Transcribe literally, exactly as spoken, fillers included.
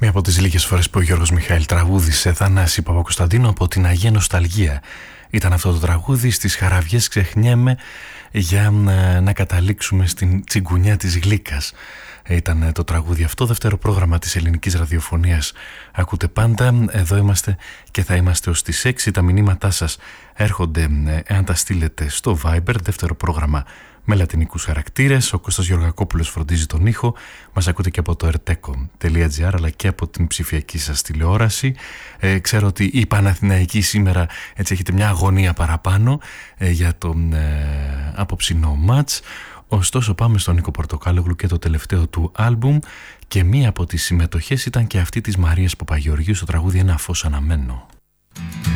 Μία από τις λίγες φορές που ο Γιώργος Μιχαήλ τραγούδισε Θανάση Παπακοσταντίνου από την Αγία Νοσταλγία. Ήταν αυτό το τραγούδι, στις χαραβιές ξεχνιέμαι, για να, να καταλήξουμε στην τσιγκουνιά της γλύκας. Ήταν το τραγούδι αυτό, δεύτερο πρόγραμμα της ελληνικής ραδιοφωνίας. Ακούτε πάντα, εδώ είμαστε και θα είμαστε ως τις έξι. Τα μηνύματά σας έρχονται εάν τα στείλετε στο Viber, δεύτερο πρόγραμμα με λατινικούς χαρακτήρες. Ο Κώστας Γεωργακόπουλος φροντίζει τον ήχο. Μας ακούτε και από το ερτέκο τελεία τζι άρ αλλά και από την ψηφιακή σας τηλεόραση. Ε, ξέρω ότι η Παναθηναϊκή σήμερα έτσι έχετε μια αγωνία παραπάνω ε, για τον ε, απόψινό μάτς. Ωστόσο πάμε στον Νίκο Πορτοκάλογλου και το τελευταίο του άλμπουμ, και μία από τις συμμετοχές ήταν και αυτή της Μαρίας Παπαγεωργίου στο τραγούδι «Ένα φως αναμένο».